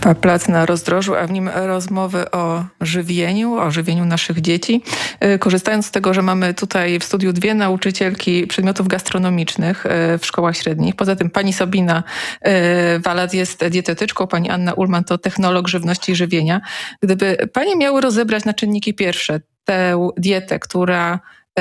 Plac na Rozdrożu, a w nim rozmowy o żywieniu naszych dzieci. Korzystając z tego, że mamy tutaj w studiu dwie nauczycielki przedmiotów gastronomicznych w szkołach średnich. Poza tym pani Sabina Walac jest dietetyczką, pani Anna Ullman to technolog żywności i żywienia. Gdyby panie miały rozebrać na czynniki pierwsze tę dietę, która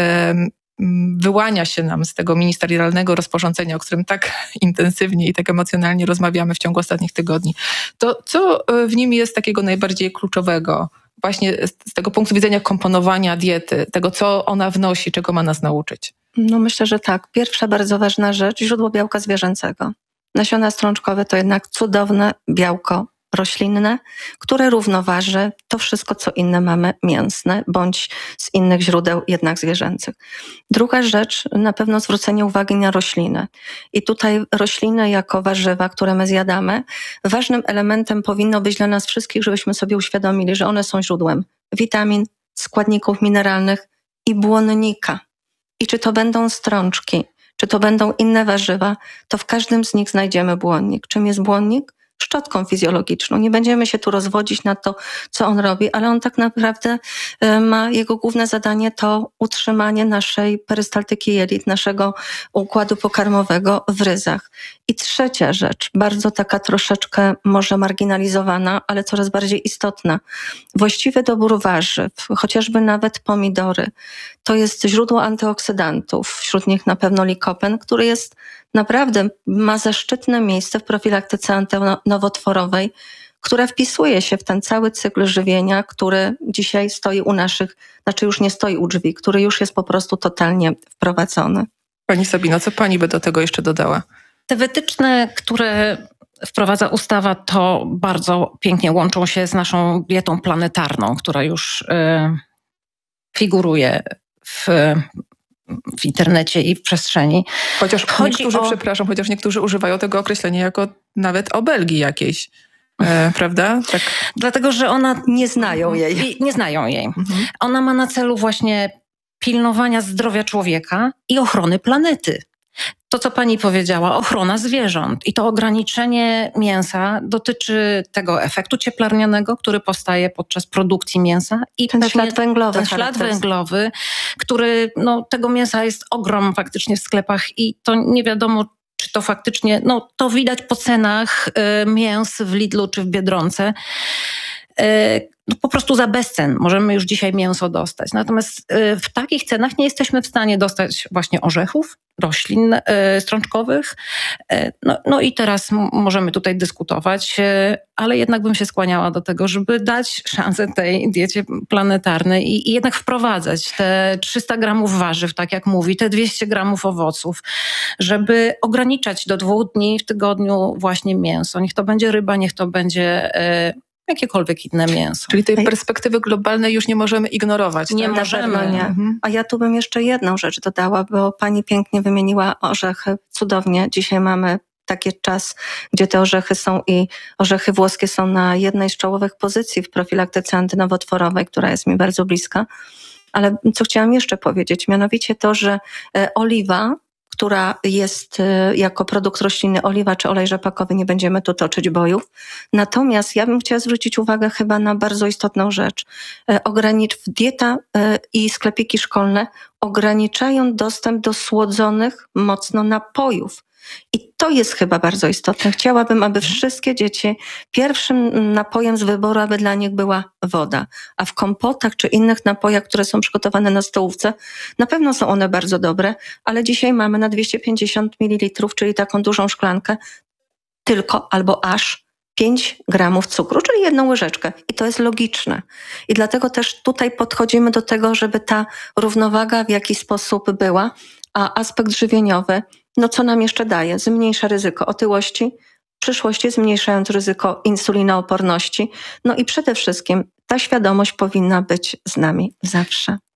wyłania się nam z tego ministerialnego rozporządzenia, o którym tak intensywnie i tak emocjonalnie rozmawiamy w ciągu ostatnich tygodni, to co w nim jest takiego najbardziej kluczowego właśnie z tego punktu widzenia komponowania diety, tego co ona wnosi, czego ma nas nauczyć? No myślę, że tak. Pierwsza bardzo ważna rzecz, źródło białka zwierzęcego. Nasiona strączkowe to jednak cudowne białko roślinne, które równoważy to wszystko, co inne mamy mięsne, bądź z innych źródeł jednak zwierzęcych. Druga rzecz, na pewno zwrócenie uwagi na rośliny. I tutaj rośliny jako warzywa, które my zjadamy, ważnym elementem powinno być dla nas wszystkich, żebyśmy sobie uświadomili, że one są źródłem witamin, składników mineralnych i błonnika. I czy to będą strączki, czy to będą inne warzywa, to w każdym z nich znajdziemy błonnik. Czym jest błonnik? Szczotką fizjologiczną. Nie będziemy się tu rozwodzić na to, co on robi, ale on tak naprawdę jego główne zadanie to utrzymanie naszej perystaltyki jelit, naszego układu pokarmowego w ryzach. I trzecia rzecz, bardzo taka troszeczkę może marginalizowana, ale coraz bardziej istotna. Właściwy dobór warzyw, chociażby nawet pomidory, to jest źródło antyoksydantów, wśród nich na pewno likopen, który jest naprawdę, ma zaszczytne miejsce w profilaktyce antynowotworowej, która wpisuje się w ten cały cykl żywienia, który dzisiaj stoi u naszych, znaczy już nie stoi u drzwi, który już jest po prostu totalnie wprowadzony. Pani Sabino, co pani by do tego jeszcze dodała? Te wytyczne, które wprowadza ustawa, to bardzo pięknie łączą się z naszą dietą planetarną, która już figuruje w internecie i w przestrzeni. Chociaż niektórzy używają tego określenia jako nawet obelgi jakiejś. Prawda? Tak. Dlatego, że ona... Nie znają jej. Nie znają jej. Ona ma na celu właśnie pilnowania zdrowia człowieka i ochrony planety. To, co pani powiedziała, ochrona zwierząt i to ograniczenie mięsa dotyczy tego efektu cieplarnianego, który powstaje podczas produkcji mięsa. I ten ślad węglowy. Ten ślad węglowy, który, tego mięsa jest ogrom faktycznie w sklepach i to nie wiadomo, czy to faktycznie, to widać po cenach mięs w Lidlu czy w Biedronce. Po prostu za bezcen możemy już dzisiaj mięso dostać. Natomiast w takich cenach nie jesteśmy w stanie dostać właśnie orzechów, roślin strączkowych. No i teraz możemy tutaj dyskutować, ale jednak bym się skłaniała do tego, żeby dać szansę tej diecie planetarnej i jednak wprowadzać te 300 gramów warzyw, tak jak mówi, te 200 gramów owoców, żeby ograniczać do 2 dni w tygodniu właśnie mięso. Niech to będzie ryba, niech to będzie jakiekolwiek inne mięso. Czyli tej perspektywy globalnej już nie możemy ignorować. Nie tak? możemy. Nie. A ja tu bym jeszcze jedną rzecz dodała, bo pani pięknie wymieniła orzechy. Cudownie. Dzisiaj mamy taki czas, gdzie te orzechy są i orzechy włoskie są na jednej z czołowych pozycji w profilaktyce antynowotworowej, która jest mi bardzo bliska. Ale co chciałam jeszcze powiedzieć, mianowicie to, że oliwa, która jest jako produkt roślinny, oliwa czy olej rzepakowy, nie będziemy tu toczyć bojów. Natomiast ja bym chciała zwrócić uwagę chyba na bardzo istotną rzecz. Dieta i sklepiki szkolne ograniczają dostęp do słodzonych mocno napojów. I to jest chyba bardzo istotne. Chciałabym, aby wszystkie dzieci pierwszym napojem z wyboru, aby dla nich była woda. A w kompotach czy innych napojach, które są przygotowane na stołówce, na pewno są one bardzo dobre, ale dzisiaj mamy na 250 ml, czyli taką dużą szklankę, tylko albo aż 5 gramów cukru, czyli 1 łyżeczkę. I to jest logiczne. I dlatego też tutaj podchodzimy do tego, żeby ta równowaga w jakiś sposób była, a aspekt żywieniowy, co nam jeszcze daje? Zmniejsza ryzyko otyłości, w przyszłości zmniejszając ryzyko insulinooporności. I przede wszystkim ta świadomość powinna być z nami zawsze.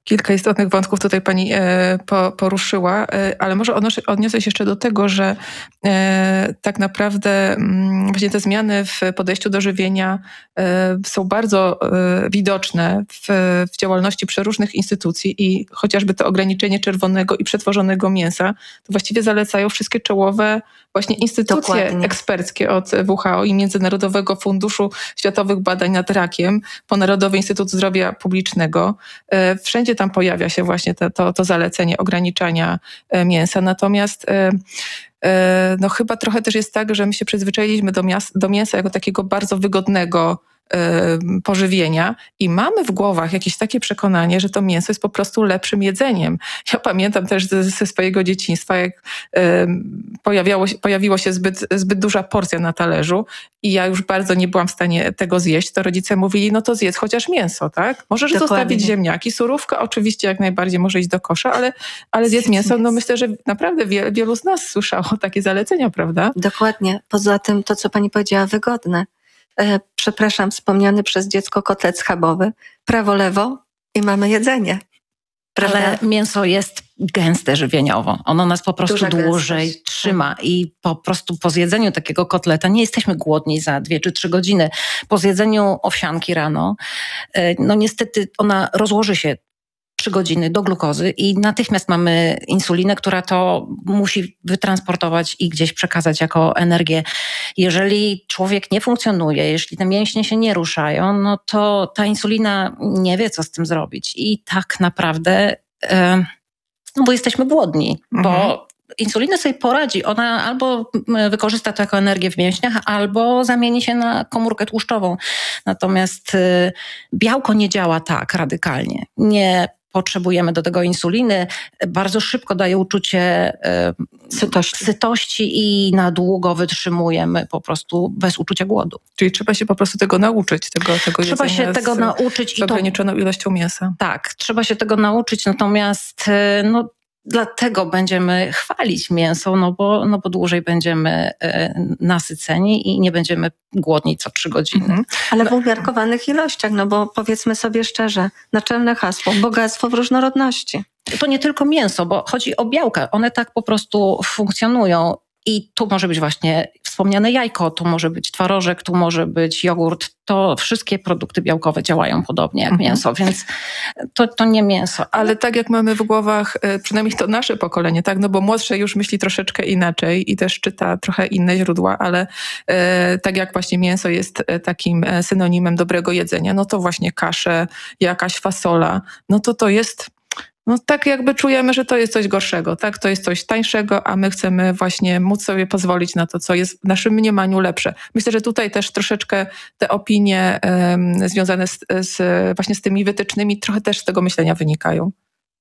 Kilka istotnych wątków tutaj pani poruszyła, ale może odniosę się jeszcze do tego, że tak naprawdę właśnie te zmiany w podejściu do żywienia są bardzo widoczne w działalności przeróżnych instytucji i chociażby to ograniczenie czerwonego i przetworzonego mięsa, to właściwie zalecają wszystkie czołowe właśnie instytucje Dokładnie. eksperckie od WHO i Międzynarodowego Funduszu Światowych Badań nad Rakiem po Narodowy Instytut Zdrowia Publicznego. Wszędzie tam pojawia się właśnie to zalecenie ograniczania mięsa. Natomiast no chyba trochę też jest tak, że my się przyzwyczailiśmy do mięsa jako takiego bardzo wygodnego pożywienia i mamy w głowach jakieś takie przekonanie, że to mięso jest po prostu lepszym jedzeniem. Ja pamiętam też ze swojego dzieciństwa, jak pojawiło się zbyt duża porcja na talerzu i ja już bardzo nie byłam w stanie tego zjeść, to rodzice mówili, no to zjedz chociaż mięso, tak? Możesz Dokładnie. zostawić ziemniaki, surówka oczywiście jak najbardziej może iść do kosza, ale zjedz mięso. No myślę, że naprawdę wielu z nas słyszało takie zalecenia, prawda? Dokładnie. Poza tym to, co pani powiedziała, wygodne. Przepraszam, wspomniany przez dziecko kotlet schabowy. Prawo, lewo i mamy jedzenie. Prawda? Ale mięso jest gęste żywieniowo. Ono nas po prostu Duża dłużej gęstość. trzyma i po prostu po zjedzeniu takiego kotleta nie jesteśmy głodni za 2 czy 3 godziny. Po zjedzeniu owsianki rano, no niestety ona rozłoży się 3 godziny do glukozy i natychmiast mamy insulinę, która to musi wytransportować i gdzieś przekazać jako energię. Jeżeli człowiek nie funkcjonuje, jeśli te mięśnie się nie ruszają, no to ta insulina nie wie, co z tym zrobić. I tak naprawdę, no bo jesteśmy głodni, bo insulina sobie poradzi. Ona albo wykorzysta to jako energię w mięśniach, albo zamieni się na komórkę tłuszczową. Natomiast białko nie działa tak radykalnie. Nie potrzebujemy do tego insuliny. Bardzo szybko daje uczucie sytości i na długo wytrzymujemy po prostu bez uczucia głodu. Czyli trzeba się po prostu tego nauczyć, tego Trzeba jedzenia się tego nauczyć. z ograniczoną ilością mięsa. Tak, trzeba się tego nauczyć, natomiast no, dlatego będziemy chwalić mięso, no bo dłużej będziemy nasyceni i nie będziemy głodni co 3 godziny. Ale w umiarkowanych ilościach, no bo powiedzmy sobie szczerze, naczelne hasło, bogactwo w różnorodności. To nie tylko mięso, bo chodzi o białka. One tak po prostu funkcjonują. I tu może być właśnie wspomniane jajko, tu może być twarożek, tu może być jogurt. To wszystkie produkty białkowe działają podobnie jak mięso, więc to nie mięso. Ale tak jak mamy w głowach, przynajmniej to nasze pokolenie, tak, no bo młodsze już myśli troszeczkę inaczej i też czyta trochę inne źródła, ale tak jak właśnie mięso jest takim synonimem dobrego jedzenia, no to właśnie kasze, jakaś fasola, no to jest... No tak jakby czujemy, że to jest coś gorszego, tak? To jest coś tańszego, a my chcemy właśnie móc sobie pozwolić na to, co jest w naszym mniemaniu lepsze. Myślę, że tutaj też troszeczkę te opinie związane właśnie z tymi wytycznymi trochę też z tego myślenia wynikają.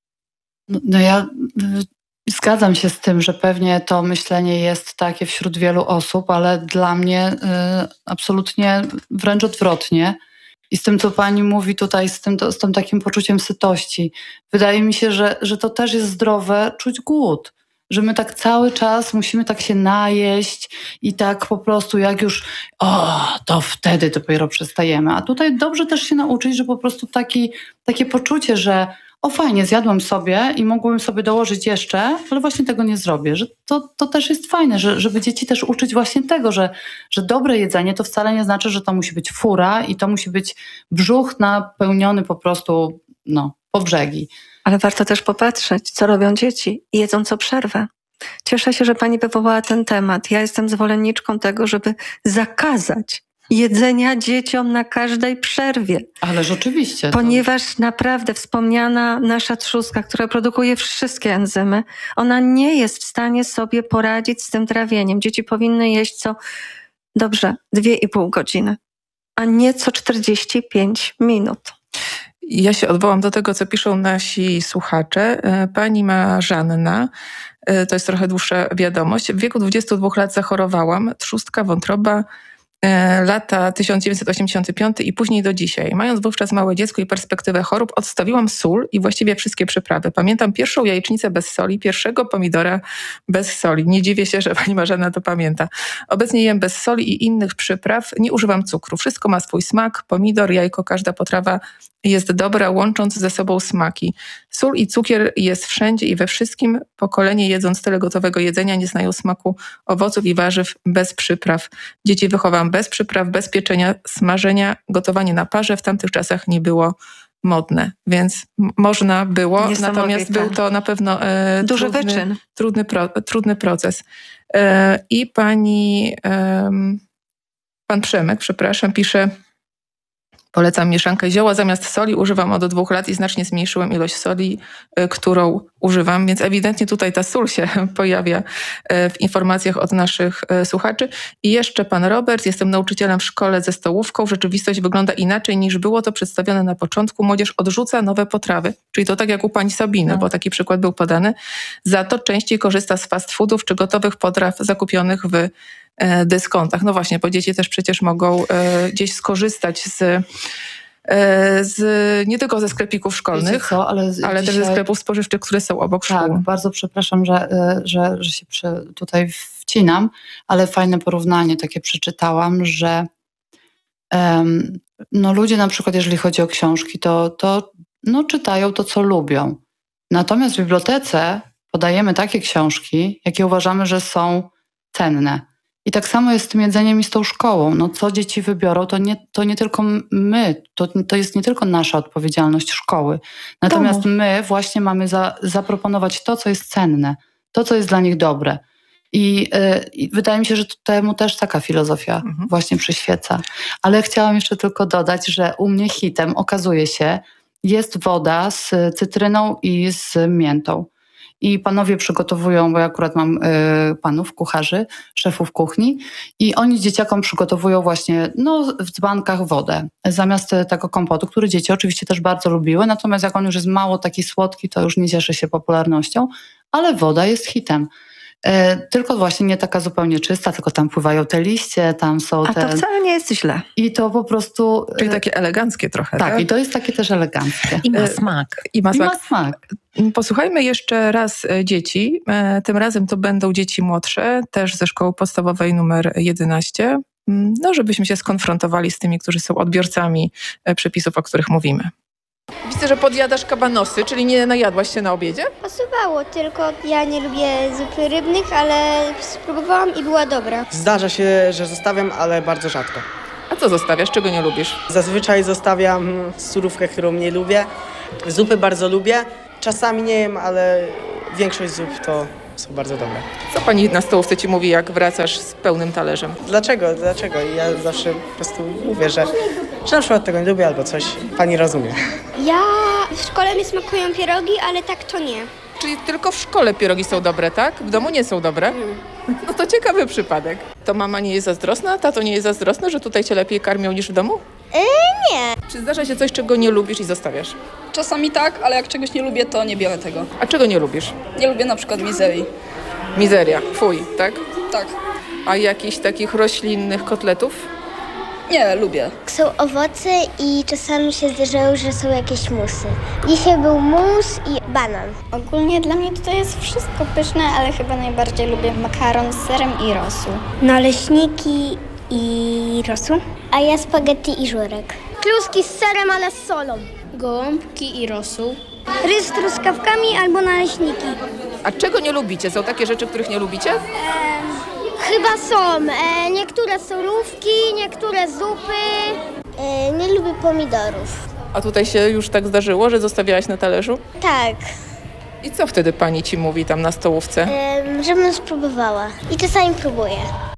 No ja zgadzam się z tym, że pewnie to myślenie jest takie wśród wielu osób, ale dla mnie absolutnie wręcz odwrotnie. I z tym, co pani mówi tutaj, z tym takim poczuciem sytości. Wydaje mi się, że to też jest zdrowe czuć głód. Że my tak cały czas musimy tak się najeść i tak po prostu jak już, to wtedy dopiero przestajemy. A tutaj dobrze też się nauczyć, że po prostu takie poczucie, że fajnie, zjadłem sobie i mogłem sobie dołożyć jeszcze, ale właśnie tego nie zrobię. Że to też jest fajne, żeby dzieci też uczyć właśnie tego, że dobre jedzenie to wcale nie znaczy, że to musi być fura i to musi być brzuch napełniony po prostu po brzegi. Ale warto też popatrzeć, co robią dzieci i jedzą co przerwę. Cieszę się, że pani wywołała ten temat. Ja jestem zwolenniczką tego, żeby zakazać jedzenia dzieciom na każdej przerwie. Ależ oczywiście. Ponieważ naprawdę wspomniana nasza trzustka, która produkuje wszystkie enzymy, ona nie jest w stanie sobie poradzić z tym trawieniem. Dzieci powinny jeść co 2,5 godziny, a nie co 45 minut. Ja się odwołam do tego, co piszą nasi słuchacze. Pani Marzanna, to jest trochę dłuższa wiadomość. W wieku 22 lat zachorowałam. Trzustka, wątroba, lata 1985 i później do dzisiaj. Mając wówczas małe dziecko i perspektywę chorób, odstawiłam sól i właściwie wszystkie przyprawy. Pamiętam pierwszą jajecznicę bez soli, pierwszego pomidora bez soli. Nie dziwię się, że pani Marzena to pamięta. Obecnie jem bez soli i innych przypraw. Nie używam cukru. Wszystko ma swój smak. Pomidor, jajko, każda potrawa jest dobra, łącząc ze sobą smaki. Sól i cukier jest wszędzie i we wszystkim. Pokolenie jedząc tyle gotowego jedzenia nie znają smaku owoców i warzyw bez przypraw. Dzieci wychowam bez przypraw, bez pieczenia, smażenia, gotowanie na parze. W tamtych czasach nie było modne, więc można było, natomiast był to na pewno Duży wyczyn. trudny proces. I pan Przemek, przepraszam, pisze: polecam mieszankę zioła. Zamiast soli używam od 2 lat i znacznie zmniejszyłem ilość soli, którą używam, więc ewidentnie tutaj ta sól się pojawia w informacjach od naszych słuchaczy. I jeszcze pan Robert: jestem nauczycielem w szkole ze stołówką. Rzeczywistość wygląda inaczej niż było to przedstawione na początku. Młodzież odrzuca nowe potrawy, czyli to tak jak u pani Sabiny, bo taki przykład był podany. Za to częściej korzysta z fast foodów czy gotowych potraw zakupionych w dyskontach. No właśnie, bo dzieci też przecież mogą gdzieś skorzystać nie tylko ze sklepików szkolnych, ale też ze sklepów spożywczych, które są obok szkół. Tak, bardzo przepraszam, że się tutaj wcinam, ale fajne porównanie takie przeczytałam, że ludzie na przykład, jeżeli chodzi o książki, to czytają to, co lubią. Natomiast w bibliotece podajemy takie książki, jakie uważamy, że są cenne. I tak samo jest z tym jedzeniem i z tą szkołą. No, co dzieci wybiorą, to nie tylko my, to jest nie tylko nasza odpowiedzialność szkoły. Natomiast my właśnie mamy zaproponować to, co jest cenne, to, co jest dla nich dobre. I wydaje mi się, że temu też taka filozofia właśnie przyświeca. Ale chciałam jeszcze tylko dodać, że u mnie hitem, okazuje się, jest woda z cytryną i z miętą. I panowie przygotowują, bo ja akurat mam panów, kucharzy, szefów kuchni i oni dzieciakom przygotowują właśnie w dzbankach wodę zamiast tego kompotu, który dzieci oczywiście też bardzo lubiły, natomiast jak on już jest mało taki słodki, to już nie cieszy się popularnością, ale woda jest hitem. Tylko właśnie nie taka zupełnie czysta, tylko tam pływają te liście, tam są to wcale nie jest źle. I to po prostu... Czyli takie eleganckie trochę, tak? Tak, i to jest takie też eleganckie. I ma smak. I ma smak. Posłuchajmy jeszcze raz dzieci. Tym razem to będą dzieci młodsze, też ze szkoły podstawowej numer 11. Żebyśmy się skonfrontowali z tymi, którzy są odbiorcami przepisów, o których mówimy. Widzę, że podjadasz kabanosy, czyli nie najadłaś się na obiedzie? Pasowało, tylko ja nie lubię zupy rybnych, ale spróbowałam i była dobra. Zdarza się, że zostawiam, ale bardzo rzadko. A co zostawiasz? Czego nie lubisz? Zazwyczaj zostawiam surówkę, którą nie lubię. Zupy bardzo lubię. Czasami nie jem, ale większość zup to są bardzo dobre. Co pani na stołówce ci mówi, jak wracasz z pełnym talerzem? Dlaczego? Ja zawsze po prostu mówię, że na przykład tego nie lubię albo coś. Pani rozumie. Ja w szkole mi smakują pierogi, ale tak to nie. Czyli tylko w szkole pierogi są dobre, tak? W domu nie są dobre? No to ciekawy przypadek. To mama nie jest zazdrosna? Tato nie jest zazdrosny, że tutaj cię lepiej karmią niż w domu? Nie. Czy zdarza się coś, czego nie lubisz i zostawiasz? Czasami tak, ale jak czegoś nie lubię, to nie biorę tego. A czego nie lubisz? Nie lubię na przykład mizerii. Mizeria, fuj, tak? Tak. A jakichś takich roślinnych kotletów? Nie, lubię. Są owoce i czasami się zdarzają, że są jakieś musy. Dzisiaj był mus i banan. Ogólnie dla mnie to jest wszystko pyszne, ale chyba najbardziej lubię makaron z serem i rosół. Naleśniki i rosół. A ja spaghetti i żurek. Kluski z serem, ale z solą. Gołąbki i rosół. Ryż z truskawkami albo naleśniki. A czego nie lubicie? Są takie rzeczy, których nie lubicie? Chyba są. Niektóre surówki, niektóre zupy. Nie lubię pomidorów. A tutaj się już tak zdarzyło, że zostawiałaś na talerzu? Tak, I co wtedy pani ci mówi tam na stołówce? żebym spróbowała. I czasami próbuję.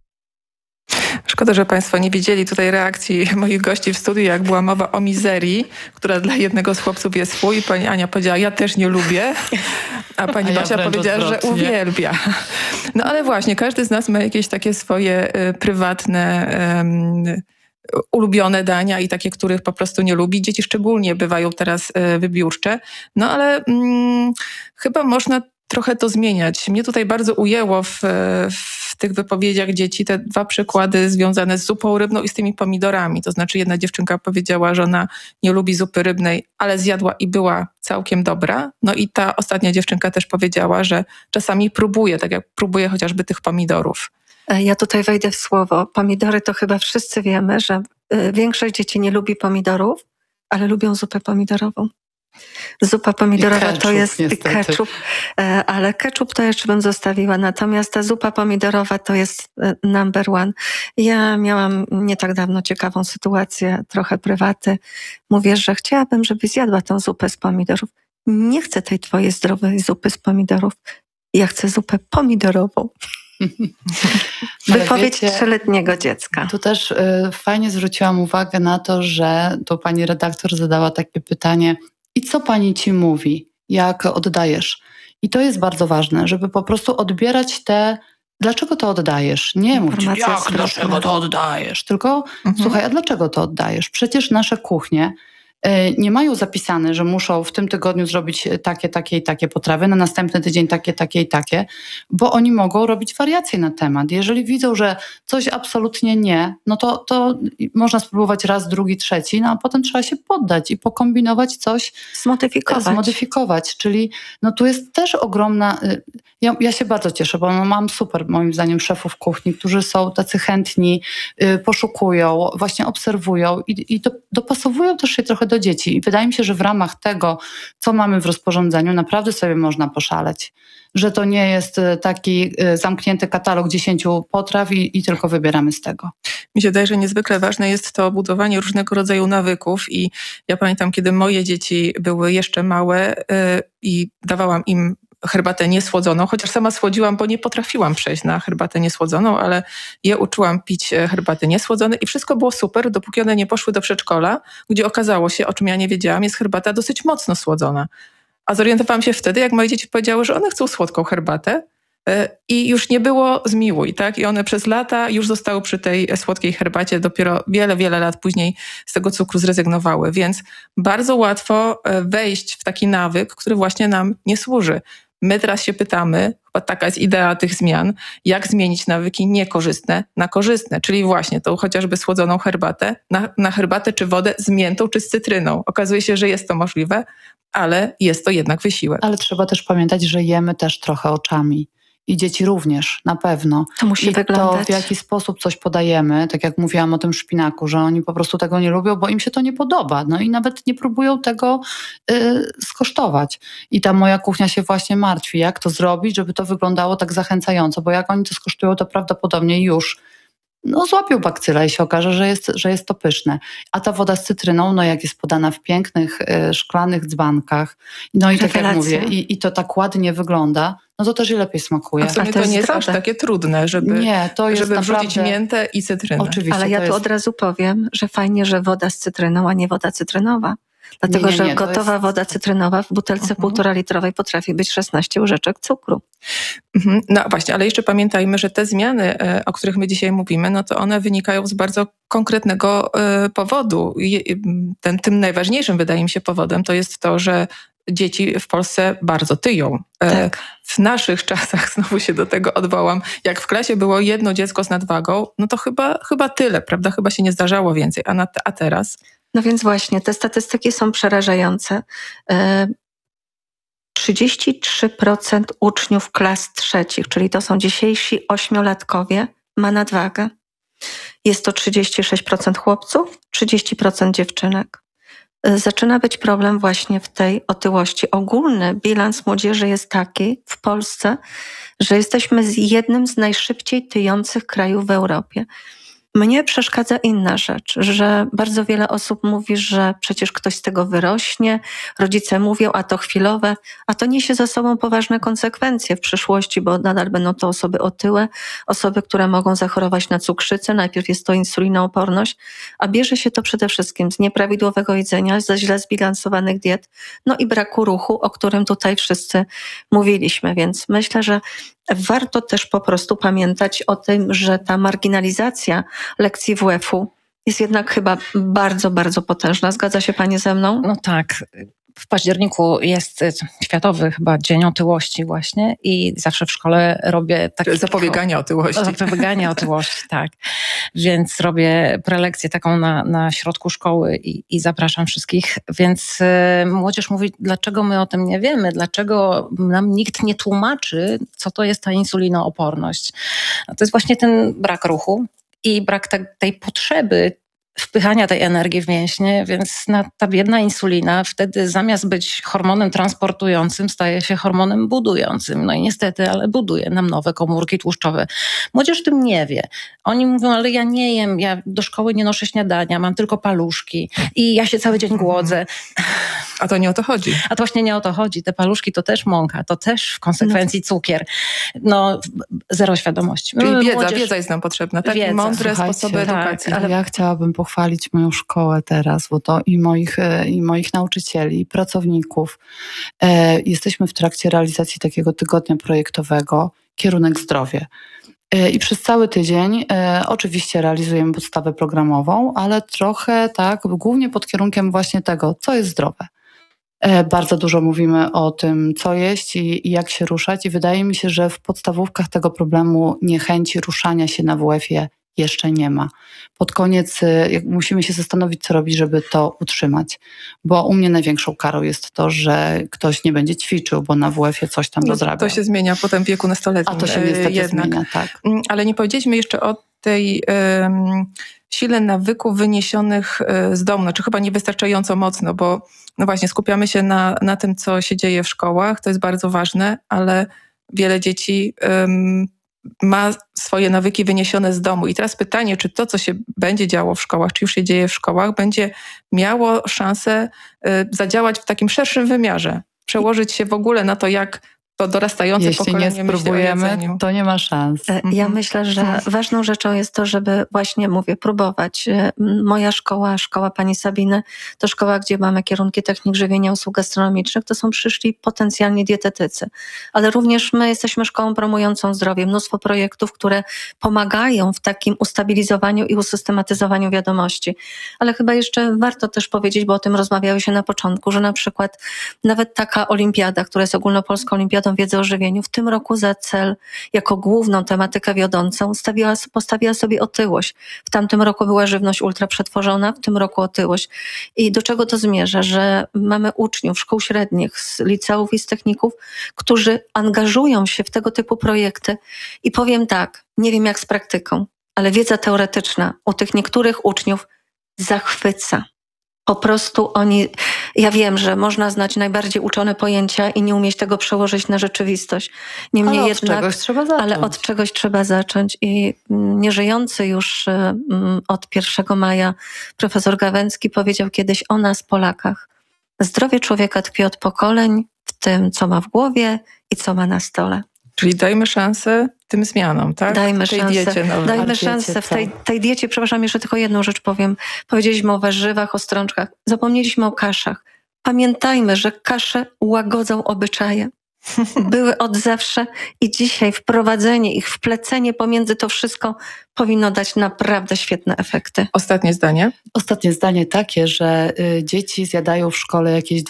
Szkoda, że państwo nie widzieli tutaj reakcji moich gości w studiu, jak była mowa o mizerii, która dla jednego z chłopców jest fuj. I pani Ania powiedziała, ja też nie lubię, a pani Basia powiedziała, że uwielbia. No ale właśnie, każdy z nas ma jakieś takie swoje prywatne, ulubione dania i takie, których po prostu nie lubi. Dzieci szczególnie bywają teraz wybiórcze. No ale chyba można trochę to zmieniać. Mnie tutaj bardzo ujęło w tych wypowiedziach dzieci te 2 przykłady związane z zupą rybną i z tymi pomidorami. To znaczy jedna dziewczynka powiedziała, że ona nie lubi zupy rybnej, ale zjadła i była całkiem dobra. No i ta ostatnia dziewczynka też powiedziała, że czasami próbuje, tak jak próbuje chociażby tych pomidorów. Ja tutaj wejdę w słowo. Pomidory to chyba wszyscy wiemy, że większość dzieci nie lubi pomidorów, ale lubią zupę pomidorową. Zupa pomidorowa ketchup, to jest niestety. ketchup, ale ketchup to jeszcze bym zostawiła. Natomiast ta zupa pomidorowa to jest number one. Ja miałam nie tak dawno ciekawą sytuację, trochę prywaty. Mówię, że chciałabym, żebyś zjadła tą zupę z pomidorów. Nie chcę tej twojej zdrowej zupy z pomidorów. Ja chcę zupę pomidorową. Ale Wypowiedź wiecie, 3-letniego dziecka. Tu też fajnie zwróciłam uwagę na to, że tu pani redaktor zadała takie pytanie: i co pani ci mówi, jak oddajesz? I to jest bardzo ważne, żeby po prostu odbierać dlaczego to oddajesz? Nie mów, Informacja zwrotna. dlaczego to oddajesz? Tylko słuchaj, a dlaczego to oddajesz? Przecież nasze kuchnie nie mają zapisane, że muszą w tym tygodniu zrobić takie i takie potrawy, na następny tydzień takie i takie, bo oni mogą robić wariacje na temat. Jeżeli widzą, że coś absolutnie nie, no to można spróbować raz, drugi, trzeci, no a potem trzeba się poddać i pokombinować coś, zmodyfikować. Czyli no tu jest też ogromna... Ja się bardzo cieszę, bo mam super, moim zdaniem, szefów kuchni, którzy są tacy chętni, poszukują, właśnie obserwują i dopasowują też się trochę do dzieci. I wydaje mi się, że w ramach tego, co mamy w rozporządzeniu, naprawdę sobie można poszaleć. Że to nie jest taki zamknięty katalog 10 potraw i tylko wybieramy z tego. Mi się wydaje, że niezwykle ważne jest to budowanie różnego rodzaju nawyków i ja pamiętam, kiedy moje dzieci były jeszcze małe i dawałam im herbatę niesłodzoną, chociaż sama słodziłam, bo nie potrafiłam przejść na herbatę niesłodzoną, ale je uczyłam pić herbaty niesłodzone i wszystko było super, dopóki one nie poszły do przedszkola, gdzie okazało się, o czym ja nie wiedziałam, jest herbata dosyć mocno słodzona. A zorientowałam się wtedy, jak moje dzieci powiedziały, że one chcą słodką herbatę i już nie było zmiłuj, tak? I one przez lata już zostały przy tej słodkiej herbacie, dopiero wiele, wiele lat później z tego cukru zrezygnowały, więc bardzo łatwo wejść w taki nawyk, który właśnie nam nie służy. My teraz się pytamy, chyba taka jest idea tych zmian, jak zmienić nawyki niekorzystne na korzystne, czyli właśnie tą chociażby słodzoną herbatę, na herbatę czy wodę z miętą czy z cytryną. Okazuje się, że jest to możliwe, ale jest to jednak wysiłek. Ale trzeba też pamiętać, że jemy też trochę oczami. I dzieci również, na pewno. To musi wyglądać. To w jaki sposób coś podajemy, tak jak mówiłam o tym szpinaku, że oni po prostu tego nie lubią, bo im się to nie podoba. No i nawet nie próbują tego skosztować. I ta moja kuchnia się właśnie martwi, jak to zrobić, żeby to wyglądało tak zachęcająco, bo jak oni to skosztują, to prawdopodobnie już złapią bakcyla i się okaże, że jest to pyszne. A ta woda z cytryną, no jak jest podana w pięknych szklanych dzbankach, no i tak jak mówię, i to tak ładnie wygląda, no to też i lepiej smakuje. A w sumie to nie jest aż takie trudne, żeby wrzucić miętę i cytrynę. Oczywiście. Ale ja tu od razu powiem, że fajnie, że woda z cytryną, a nie woda cytrynowa. Dlatego, że gotowa woda cytrynowa w butelce 1,5 litrowej potrafi być 16 łyżeczek cukru. No właśnie, ale jeszcze pamiętajmy, że te zmiany, o których my dzisiaj mówimy, no to one wynikają z bardzo konkretnego powodu. Tym najważniejszym, wydaje mi się, powodem to jest to, że dzieci w Polsce bardzo tyją. Tak. W naszych czasach, znowu się do tego odwołam, jak w klasie było jedno dziecko z nadwagą, no to chyba tyle, prawda? Chyba się nie zdarzało więcej. A teraz? No więc właśnie, te statystyki są przerażające. 33% uczniów klas trzecich, czyli to są dzisiejsi 8-latkowie, ma nadwagę. Jest to 36% chłopców, 30% dziewczynek. Zaczyna być problem właśnie w tej otyłości. Ogólny bilans młodzieży jest taki w Polsce, że jesteśmy jednym z najszybciej tyjących krajów w Europie. Mnie przeszkadza inna rzecz, że bardzo wiele osób mówi, że przecież ktoś z tego wyrośnie, rodzice mówią, a to chwilowe, a to niesie za sobą poważne konsekwencje w przyszłości, bo nadal będą to osoby otyłe, osoby, które mogą zachorować na cukrzycę, najpierw jest to insulinooporność, a bierze się to przede wszystkim z nieprawidłowego jedzenia, ze źle zbilansowanych diet, no i braku ruchu, o którym tutaj wszyscy mówiliśmy, więc myślę, że warto też po prostu pamiętać o tym, że ta marginalizacja lekcji WF-u jest jednak chyba bardzo, bardzo potężna. Zgadza się pani ze mną? No tak. w październiku jest Światowy chyba Dzień Otyłości właśnie i zawsze w szkole robię takie... Zapobieganie otyłości. Zapobieganie otyłości, tak. Więc robię prelekcję taką na środku szkoły i zapraszam wszystkich. Więc młodzież mówi, dlaczego my o tym nie wiemy, dlaczego nam nikt nie tłumaczy, co to jest ta insulinooporność. A to jest właśnie ten brak ruchu i brak tej potrzeby wpychania tej energii w mięśnie, więc ta biedna insulina wtedy zamiast być hormonem transportującym staje się hormonem budującym. No i niestety, ale buduje nam nowe komórki tłuszczowe. Młodzież o tym nie wie. Oni mówią, ale ja nie jem, ja do szkoły nie noszę śniadania, mam tylko paluszki i ja się cały dzień głodzę. A to nie o to chodzi. A to właśnie nie o to chodzi. Te paluszki to też mąka, to też w konsekwencji cukier. No, zero świadomości. Czyli wiedza jest nam potrzebna. Takie mądre sposoby edukacji. Ale ja chciałabym pochwalić moją szkołę teraz, bo to i moich nauczycieli, i pracowników. Jesteśmy w trakcie realizacji takiego tygodnia projektowego Kierunek Zdrowie. I przez cały tydzień oczywiście realizujemy podstawę programową, ale trochę tak, głównie pod kierunkiem właśnie tego, co jest zdrowe. Bardzo dużo mówimy o tym, co jeść i jak się ruszać i wydaje mi się, że w podstawówkach tego problemu niechęci ruszania się na WF-ie jeszcze nie ma. Pod koniec musimy się zastanowić, co robić, żeby to utrzymać. Bo u mnie największą karą jest to, że ktoś nie będzie ćwiczył, bo na WF-ie coś tam rozrabia. To się zmienia potem w wieku nastoletnim. A to się niestety zmienia, tak. Ale nie powiedzieliśmy jeszcze o tej sile nawyków wyniesionych z domu. Znaczy chyba niewystarczająco mocno, bo no właśnie skupiamy się na tym, co się dzieje w szkołach. To jest bardzo ważne, ale wiele dzieci ma swoje nawyki wyniesione z domu. I teraz pytanie, czy to, co się będzie działo w szkołach, czy już się dzieje w szkołach, będzie miało szansę zadziałać w takim szerszym wymiarze, przełożyć się w ogóle na to, jak to dorastające pokolenie myśli o jedzeniu. Jeśli nie spróbujemy, to nie ma szans. Ja myślę, że ważną rzeczą jest to, żeby właśnie, próbować. Moja szkoła pani Sabiny, to szkoła, gdzie mamy kierunki technik żywienia, usług gastronomicznych, to są przyszli potencjalni dietetycy. Ale również my jesteśmy szkołą promującą zdrowie. Mnóstwo projektów, które pomagają w takim ustabilizowaniu i usystematyzowaniu wiadomości. Ale chyba jeszcze warto też powiedzieć, bo o tym rozmawiało się na początku, że na przykład nawet taka olimpiada, która jest ogólnopolską olimpiadą wiedzy o żywieniu, w tym roku za cel, jako główną tematykę wiodącą, postawiła sobie otyłość. W tamtym roku była żywność ultraprzetworzona, w tym roku otyłość. I do czego to zmierza? Że mamy uczniów szkół średnich, z liceów i z techników, którzy angażują się w tego typu projekty. I powiem tak, nie wiem jak z praktyką, ale wiedza teoretyczna u tych niektórych uczniów zachwyca. Po prostu ja wiem, że można znać najbardziej uczone pojęcia i nie umieć tego przełożyć na rzeczywistość. Niemniej ale jednak, czegoś trzeba zacząć. Ale od czegoś trzeba zacząć. I nieżyjący już od 1 maja profesor Gawęcki powiedział kiedyś o nas, Polakach. Zdrowie człowieka tkwi od pokoleń w tym, co ma w głowie i co ma na stole. Czyli dajmy szansę tym zmianom, tak? Dajmy szansę. Dajmy szansę. W tej diecie, przepraszam, jeszcze tylko jedną rzecz powiem. Powiedzieliśmy o warzywach, o strączkach. Zapomnieliśmy o kaszach. Pamiętajmy, że kasze łagodzą obyczaje. Były od zawsze i dzisiaj wprowadzenie ich, wplecenie pomiędzy to wszystko powinno dać naprawdę świetne efekty. Ostatnie zdanie? Ostatnie zdanie takie, że dzieci zjadają w szkole jakieś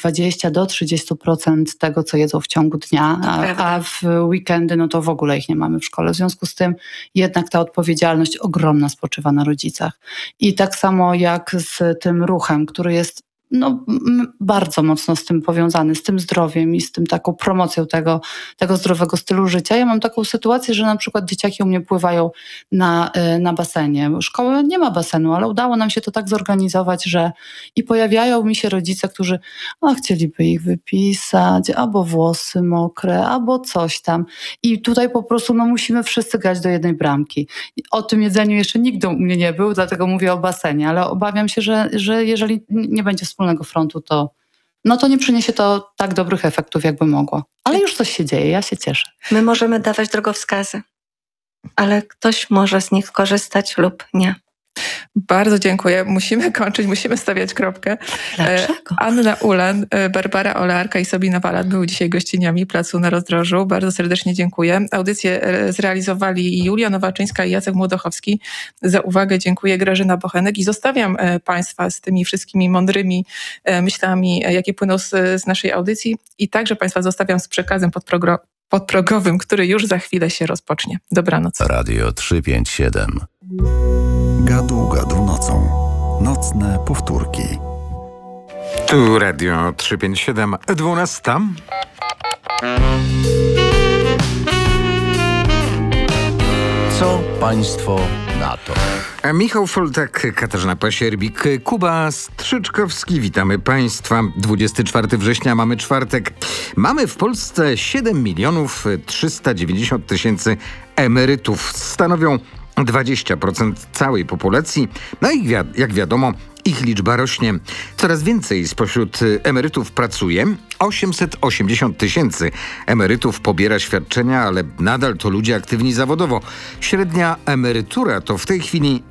20-30% tego, co jedzą w ciągu dnia, a w weekendy no to w ogóle ich nie mamy w szkole. W związku z tym jednak ta odpowiedzialność ogromna spoczywa na rodzicach. I tak samo jak z tym ruchem, który jest bardzo mocno z tym powiązany, z tym zdrowiem i z tym taką promocją tego zdrowego stylu życia. Ja mam taką sytuację, że na przykład dzieciaki u mnie pływają na basenie. Szkoły nie ma basenu, ale udało nam się to tak zorganizować, że i pojawiają mi się rodzice, którzy chcieliby ich wypisać, albo włosy mokre, albo coś tam. I tutaj po prostu musimy wszyscy grać do jednej bramki. O tym jedzeniu jeszcze nigdy u mnie nie był, dlatego mówię o basenie, ale obawiam się, że jeżeli nie będzie wspólnego frontu, to nie przyniesie to tak dobrych efektów, jakby mogło. Ale już coś się dzieje, ja się cieszę. My możemy dawać drogowskazy, ale ktoś może z nich skorzystać lub nie. Bardzo dziękuję. Musimy kończyć, musimy stawiać kropkę. Dlaczego? Anna Ulan, Barbara Olearka i Sabina Walat były dzisiaj gościniami Placu na Rozdrożu. Bardzo serdecznie dziękuję. Audycję zrealizowali Julia Nowaczyńska i Jacek Młodochowski. Za uwagę dziękuję, Grażyna Bochenek, i zostawiam Państwa z tymi wszystkimi mądrymi myślami, jakie płyną z naszej audycji, i także Państwa zostawiam z przekazem podprogowym, który już za chwilę się rozpocznie. Dobranoc. Radio 357. Gadu, gadu nocą. Nocne powtórki. Tu Radio 357, 12. Co państwo na to? Michał Foltak, Katarzyna Pasierbik, Kuba Strzyczkowski. Witamy Państwa. 24 września, mamy czwartek. Mamy w Polsce 7 390 000 emerytów. Stanowią 20% całej populacji. No i jak wiadomo, ich liczba rośnie. Coraz więcej spośród emerytów pracuje. 880 000 emerytów pobiera świadczenia, ale nadal to ludzie aktywni zawodowo. Średnia emerytura to w tej chwili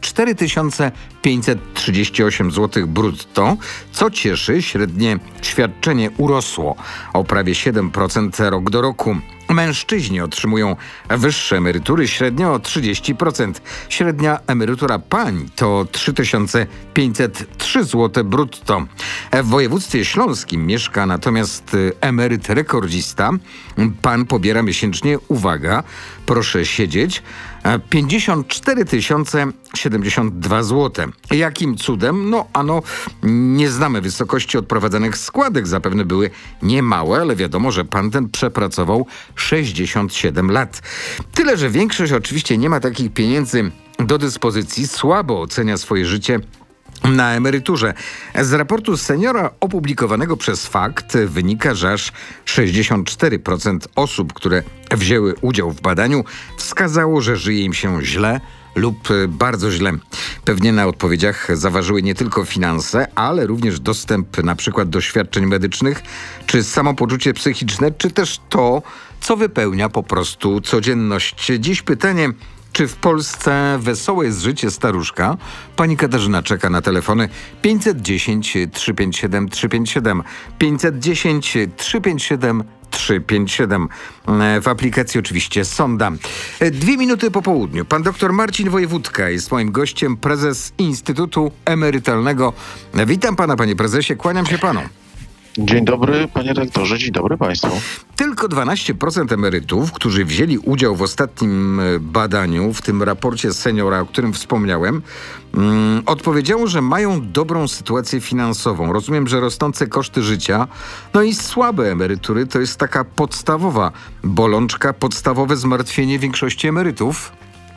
4538 zł brutto. Co cieszy, średnie świadczenie urosło o prawie 7% rok do roku. Mężczyźni otrzymują wyższe emerytury średnio o 30%. Średnia emerytura pań to 3503 zł brutto. W województwie śląskim mieszka natomiast emeryt rekordzista. Pan pobiera miesięcznie, uwaga, proszę siedzieć, 54 072 zł. Jakim cudem? Nie znamy wysokości odprowadzanych składek. Zapewne były niemałe, ale wiadomo, że pan ten przepracował 67 lat. Tyle, że większość oczywiście nie ma takich pieniędzy do dyspozycji, słabo ocenia swoje życie na emeryturze. Z raportu seniora opublikowanego przez Fakt wynika, że aż 64% osób, które wzięły udział w badaniu, wskazało, że żyje im się źle lub bardzo źle. Pewnie na odpowiedziach zaważyły nie tylko finanse, ale również dostęp na przykład do świadczeń medycznych, czy samopoczucie psychiczne, czy też to, co wypełnia po prostu codzienność. Dziś pytanie: czy w Polsce wesołe jest życie staruszka? Pani Katarzyna czeka na telefony 510 357 357, 510 357 357. W aplikacji oczywiście Sonda. 2 minuty po południu. Pan doktor Marcin Wojewódka jest moim gościem, prezes Instytutu Emerytalnego. Witam pana, panie prezesie, kłaniam się panu. Dzień dobry, panie rektorze, dzień dobry państwu. Tylko 12% emerytów, którzy wzięli udział w ostatnim badaniu, w tym raporcie seniora, o którym wspomniałem, odpowiedziało, że mają dobrą sytuację finansową. Rozumiem, że rosnące koszty życia, no i słabe emerytury to jest taka podstawowa bolączka, podstawowe zmartwienie większości emerytów.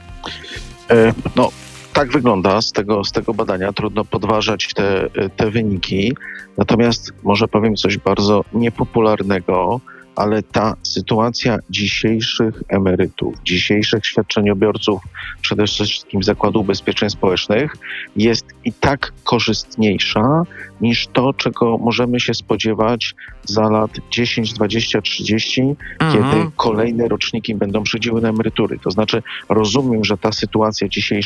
Tak wygląda z tego badania. Trudno podważać te wyniki. Natomiast może powiem coś bardzo niepopularnego, ale ta sytuacja dzisiejszych emerytów, dzisiejszych świadczeniobiorców, przede wszystkim Zakładu Ubezpieczeń Społecznych, jest i tak korzystniejsza niż to, czego możemy się spodziewać za lat 10, 20, 30, kiedy kolejne roczniki będą przychodziły na emerytury. To znaczy rozumiem, że ta sytuacja dzisiejsza